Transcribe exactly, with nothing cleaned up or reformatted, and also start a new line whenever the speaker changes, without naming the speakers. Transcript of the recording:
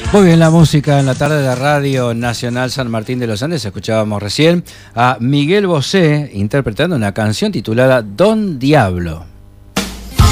Muy bien, la música en la tarde de Radio Nacional San Martín de los Andes. Escuchábamos recién a Miguel Bosé interpretando una canción titulada Don Diablo.